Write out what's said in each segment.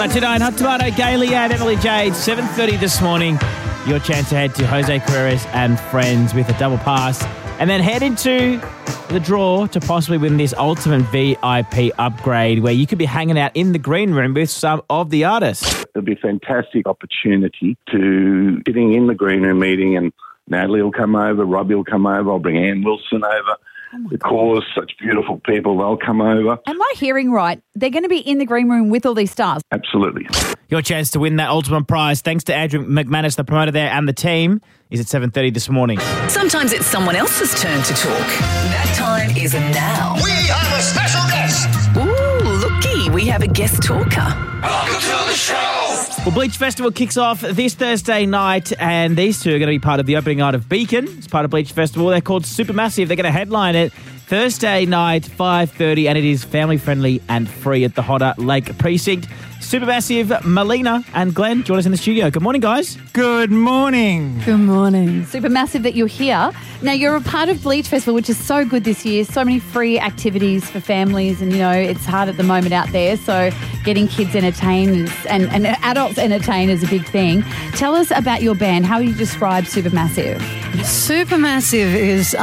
102.9 Hot Tomato, Gaily and Emily Jade, 7:30 this morning. Your chance to head to Jose Carreras and friends with a double pass and then head into the draw to possibly win this ultimate VIP upgrade where you could be hanging out in the green room with some of the artists. It'll be a fantastic opportunity to sitting in the green room meeting, and Natalie will come over, Robbie will come over, I'll bring Ann Wilson over. The Cause, such beautiful people, they'll come over. Am I hearing right? They're going to be in the green room with all these stars? Absolutely. Your chance to win that ultimate prize, thanks to Andrew McManus, the promoter there, and the team, is at 7:30 this morning. Sometimes it's someone else's turn to talk. That time is now. We have a special guest. Ooh, looky, we have a guest talker. Welcome to the show. Well, Bleach Festival kicks off this Thursday night, and these two are going to be part of the opening night of Beacon. It's part of Bleach Festival. They're called Supermassive. They're going to headline it Thursday night, 5:30, and it is family-friendly and free at the Hodder Lake Precinct. Supermassive, Melina and Glenn join us in the studio. Good morning, guys. Good morning. Good morning. Supermassive that you're here. Now, you're a part of Bleach Festival, which is so good this year. So many free activities for families, and, you know, it's hard at the moment out there. So getting kids entertained and adults entertained is a big thing. Tell us about your band. How would you describe Supermassive? Supermassive is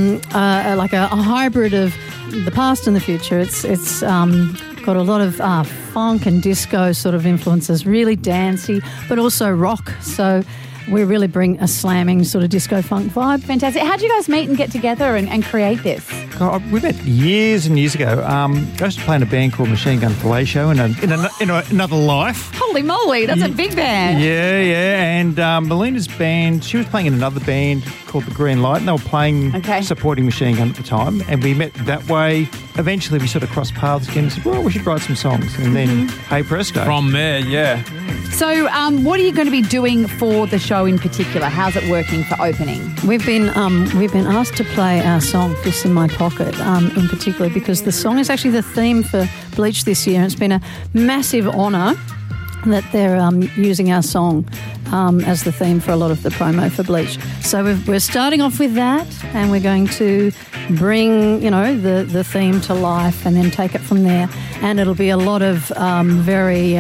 like a hybrid of the past and the future. It's got a lot of funk and disco sort of influences, really dancey, but also rock. So we really bring a slamming sort of disco funk vibe. Fantastic. How did you guys meet and get together and create this? God, we met years and years ago. I used to play in a band called Machine Gun Fellatio in another life. Holy moly, that's a big band. Yeah. And Melina's band, she was playing in another band called The Green Light, and they were playing, supporting Machine Gun at the time. And we met that way. Eventually, we sort of crossed paths again and said, well, we should write some songs. And then, hey presto. From there, yeah. So what are you going to be doing for the show in particular? How's it working for opening? We've been asked to play our song "Fists in My Pocket" in particular because the song is actually the theme for Bleach this year. It's been a massive honour that they're using our song as the theme for a lot of the promo for Bleach. So we're starting off with that, and we're going to bring, you know, the theme to life and then take it from there. And it'll be a lot of very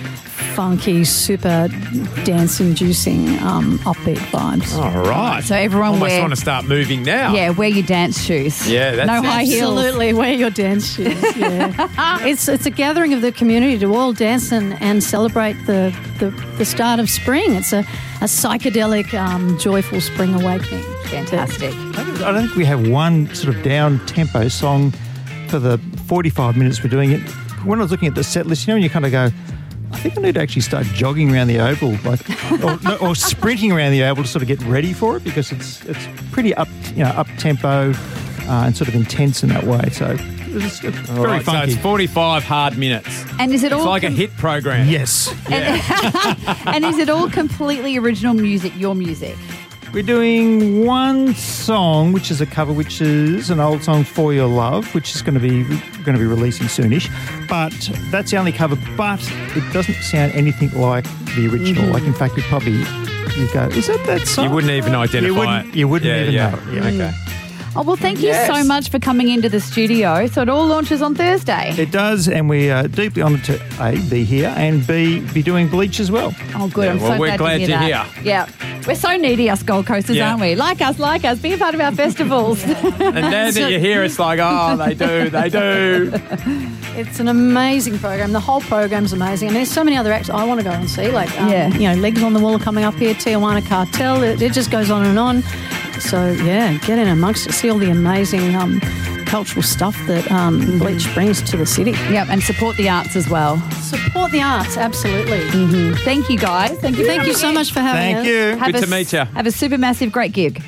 funky, super dance-inducing, upbeat vibes. All right. So everyone almost want to start moving now. Yeah, wear your dance shoes. Yeah, that's no high heels. Absolutely, wear your dance shoes. Yeah. It's a gathering of the community to all dance and celebrate the start of spring. It's a psychedelic, joyful spring awakening. Fantastic. I don't think we have one sort of down-tempo song for the 45 minutes we're doing it. When I was looking at the set list, you know, when you kind of go, I think I need to actually start jogging around the oval, or sprinting around the oval to sort of get ready for it, because it's pretty up tempo and sort of intense in that way. So it's very funky. So it's 45 hard minutes. And is it all? It's like a hit program. Yes. And is it all completely original music? Your music? We're doing one song, which is a cover, which is an old song, "For Your Love," which is going to be releasing soonish. But that's the only cover. But it doesn't sound anything like the original. Mm-hmm. Like, in fact, you go, is that song? You wouldn't even identify it. You wouldn't even know. Yeah. Okay. Oh, well, thank you so much for coming into the studio. So it all launches on Thursday. It does, and we are deeply honoured to A, be here, and B, be doing Bleach as well. Oh, good. I'm so we're glad to hear that. Yeah. We're so needy, us Gold Coasters, aren't we? Like us. Be a part of our festivals. And now that you're here, it's like, oh, they do. It's an amazing program. The whole program's amazing. And there's so many other acts I want to go and see. Like, you know, Legs on the Wall are coming up here, Tijuana Cartel. It just goes on and on. So, yeah, get in amongst it. See all the amazing cultural stuff that Bleach brings to the city. Yep, and support the arts as well. Support the arts, absolutely. Mm-hmm. Thank you, guys. Thank you so much for having us. Thank you. Good to meet you. Have a Supermassive great gig.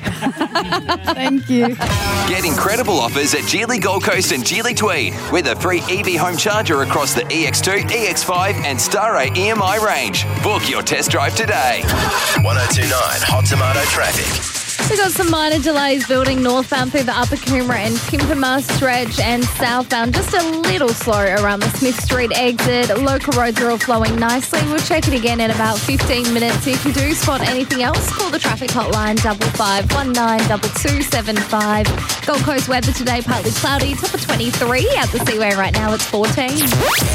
Thank you. Get incredible offers at Geely Gold Coast and Geely Tweed with a free EV home charger across the EX2, EX5 and Starray EMI range. Book your test drive today. 102.9 Hot Tomato Traffic. We've got some minor delays building northbound through the Upper Coomera and Pimpama stretch, and southbound just a little slow around the Smith Street exit. Local roads are all flowing nicely. We'll check it again in about 15 minutes. If you do spot anything else, call the traffic hotline 55192275. Gold Coast weather today, partly cloudy, top of 23. At the Seaway right now, it's 14.